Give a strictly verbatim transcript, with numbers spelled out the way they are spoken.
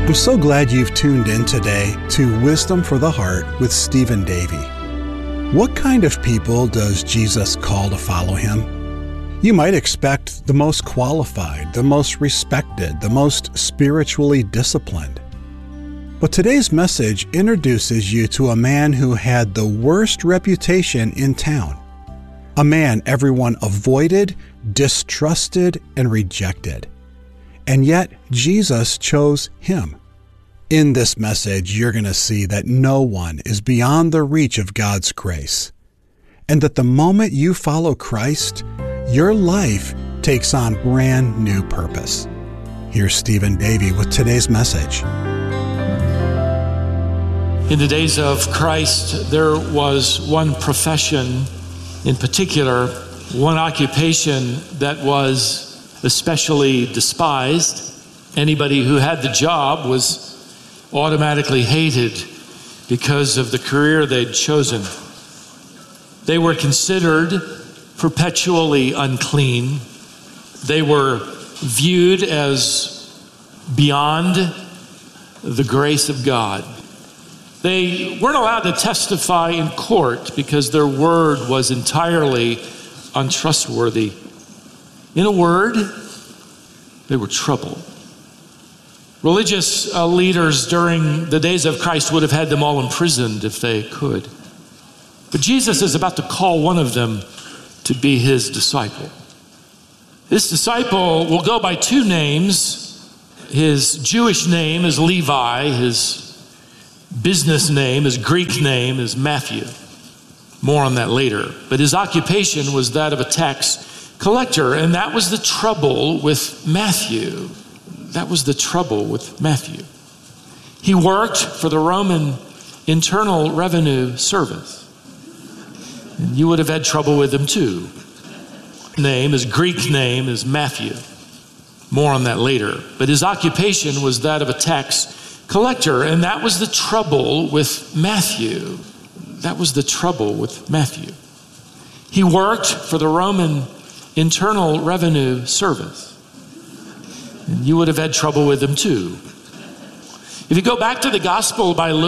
I'm so glad you've tuned in today to Wisdom for the Heart with Stephen Davey. What kind of people does Jesus call to follow him? You might expect the most qualified, the most respected, the most spiritually disciplined. But today's message introduces you to a man who had the worst reputation in town. A man everyone avoided, distrusted, and rejected. And yet, Jesus chose him. In this message, you're going to see that no one is beyond the reach of God's grace, and that the moment you follow Christ, your life takes on brand new purpose. Here's Stephen Davey with today's message. In the days of Christ, there was one profession in particular, one occupation that was especially despised. Anybody who had the job was automatically hated because of the career they'd chosen. They were considered perpetually unclean. They were viewed as beyond the grace of God. They weren't allowed to testify in court because their word was entirely untrustworthy. In a word, they were trouble. Religious uh, leaders during the days of Christ would have had them all imprisoned if they could. But Jesus is about to call one of them to be his disciple. This disciple will go by two names. His Jewish name is Levi. His business name, his Greek name is Matthew. More on that later. But his occupation was that of a tax collector, and that was the trouble with Matthew. That was the trouble with Matthew. He worked for the Roman Internal Revenue Service. And you would have had trouble with him too. Name, his Greek name is Matthew. More on that later. But his occupation was that of a tax collector, and that was the trouble with Matthew. That was the trouble with Matthew. He worked for the Roman Internal Revenue Service. And you would have had trouble with him too. If you go back to the Gospel by Luke,